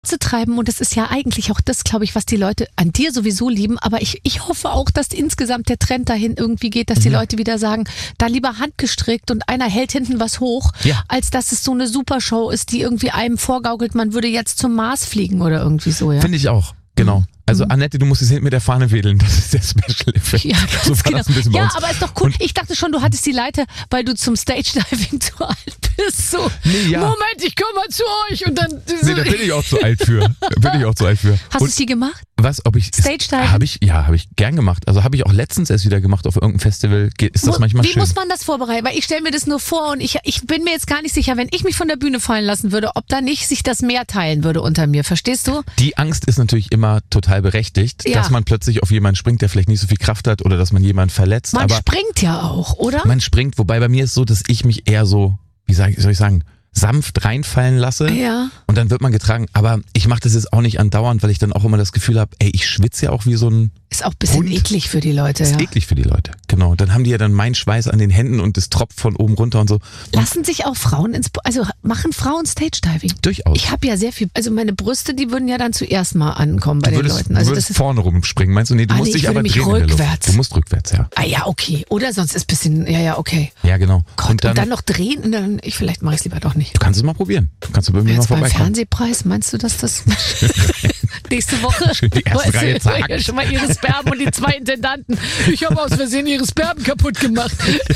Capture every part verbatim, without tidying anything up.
zu treiben und das ist ja eigentlich auch das, glaube ich, was die Leute an dir sowieso lieben, aber ich, ich hoffe auch, dass insgesamt der Trend dahin irgendwie geht, dass die Mhm. Leute wieder sagen, da lieber handgestrickt und einer hält hinten was hoch, Ja. als dass es so eine Supershow ist, die irgendwie einem vorgaukelt, man würde jetzt zum Mars fliegen oder irgendwie so, ja. Finde ich auch, genau. Also Annette, du musst jetzt hinten mit der Fahne wedeln, das ist der Special Effekt. Ja, ganz so war genau. das ein bisschen bei Ja, uns. aber ist doch cool. Ich dachte schon, du hattest die Leiter, weil du zum Stage-Diving zu alt bist. So, Nee, ja. Moment, ich komme mal zu euch und dann... Nee, da bin ich auch zu alt für. Da bin ich auch zu alt für. Hast du Und es die gemacht? was, ob ich... Stage-Diving? Habe ich, ja, habe ich gern gemacht. Also habe ich auch letztens erst wieder gemacht auf irgendeinem Festival. Ge- Ist das Mu- manchmal Wie schön. muss man das vorbereiten? Weil ich stelle mir das nur vor und ich, ich bin mir jetzt gar nicht sicher, wenn ich mich von der Bühne fallen lassen würde, ob da nicht sich das Meer teilen würde unter mir. Verstehst du? Die Angst ist natürlich immer total berechtigt, Ja. dass man plötzlich auf jemanden springt, der vielleicht nicht so viel Kraft hat oder dass man jemanden verletzt. Man aber springt ja auch, oder? man springt, wobei bei mir ist so, dass ich mich eher so, wie sag, soll ich sagen, sanft reinfallen lasse Ja. und dann wird man getragen. Aber ich mache das jetzt auch nicht andauernd, weil ich dann auch immer das Gefühl habe, ey, ich schwitze ja auch wie so ein... Ist auch ein bisschen Hund. eklig für die Leute. Das ist Ja. eklig für die Leute. Genau. Dann haben die ja dann meinen Schweiß an den Händen und das tropft von oben runter und so. Und Lassen sich auch Frauen ins... Also machen Frauen Stage-Diving? durchaus. Ich habe ja sehr viel... Also meine Brüste, die würden ja dann zuerst mal ankommen bei Du den würdest, Leuten. du Also würdest das ist... vorne rumspringen, meinst du? Nee, du Ah, musst nee, dich ich würde aber mich drehen in der Luft. rückwärts. Du musst rückwärts, ja. Ah ja, okay. Oder sonst ist ein bisschen... Ja, ja, okay. Ja, genau. Gott, und dann, und dann noch drehen? Und dann, ich, vielleicht mache ich es lieber doch nicht. du kannst es mal probieren. Du kannst du bei mir mal Jetzt beim vorbeikommen. Fernsehpreis, meinst du, dass das nächste Woche Schön die erste Weißt du, Reihe, zack. ja schon mal ihre Sperben und die zwei Intendanten. Ich habe aus Versehen ihre Sperben kaputt gemacht.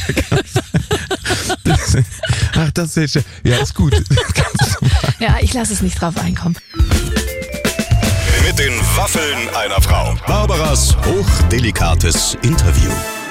Das, ach, das ist jetzt, ja, ist gut. Kannst du mal. Ja, ich lasse es nicht drauf einkommen. Mit den Waffeln einer Frau. Barbaras hochdelikates Interview.